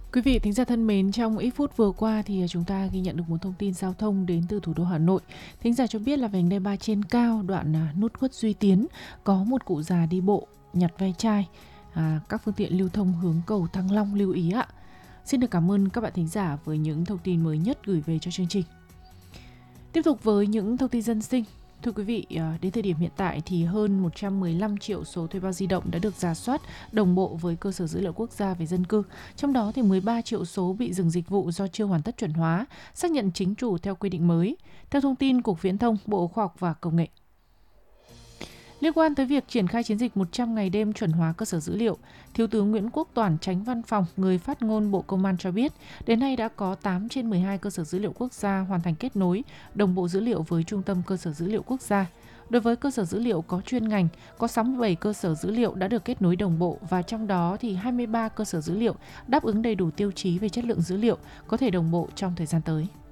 Quý vị thính giả thân mến, trong ít phút vừa qua thì chúng ta ghi nhận được một thông tin giao thông đến từ thủ đô Hà Nội. Thính giả cho biết là vành đai 3 trên cao đoạn nút khuất Duy Tiến có một cụ già đi bộ nhặt ve chai. Các phương tiện lưu thông hướng cầu Thăng Long lưu ý ạ. Xin được cảm ơn các bạn thính giả với những thông tin mới nhất gửi về cho chương trình. Tiếp tục với những thông tin dân sinh. Thưa quý vị, đến thời điểm hiện tại thì hơn 115 triệu số thuê bao di động đã được rà soát đồng bộ với cơ sở dữ liệu quốc gia về dân cư. Trong đó thì 13 triệu số bị dừng dịch vụ do chưa hoàn tất chuẩn hóa, xác nhận chính chủ theo quy định mới. Theo thông tin Cục Viễn thông, Bộ Khoa học và Công nghệ. Liên quan tới việc triển khai chiến dịch 100 ngày đêm chuẩn hóa cơ sở dữ liệu, Thiếu tướng Nguyễn Quốc Toản, Chánh Văn phòng, người phát ngôn Bộ Công an cho biết, đến nay đã có 8 trên 12 cơ sở dữ liệu quốc gia hoàn thành kết nối, đồng bộ dữ liệu với Trung tâm Cơ sở Dữ liệu Quốc gia. Đối với cơ sở dữ liệu có chuyên ngành, có 67 cơ sở dữ liệu đã được kết nối đồng bộ và trong đó thì 23 cơ sở dữ liệu đáp ứng đầy đủ tiêu chí về chất lượng dữ liệu, có thể đồng bộ trong thời gian tới.